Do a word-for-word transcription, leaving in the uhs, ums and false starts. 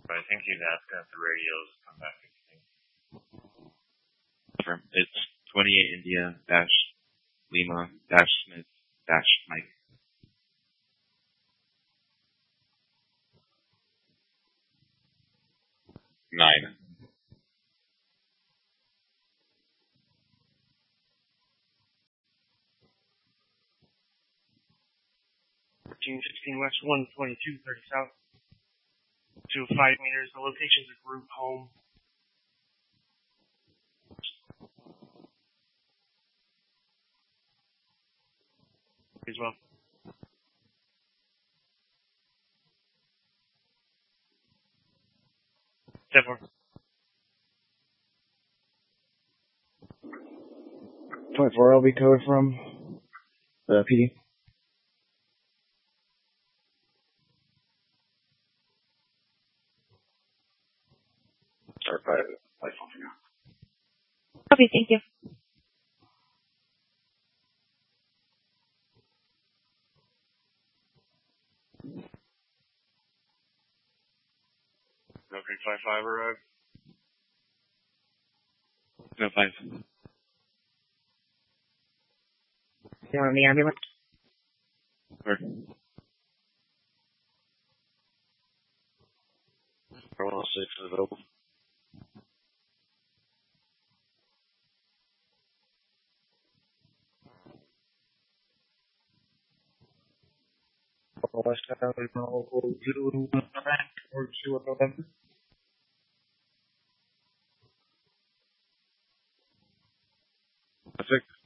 But I think he's asking if the radios come back. It's twenty-eight India dash Lima dash Smith dash Mike. Nine. fourteen sixteen West, one twenty-two thirty South. two five meters. The location's a group home. As well. Definitely. twenty-four L B code from the P D. Start by light phone for now. Okay, thank you. Okay, five five arrive. No five. You want the ambulance? Where? one oh six is available. West Valley, no, zero, nine, or zero, November. Perfect.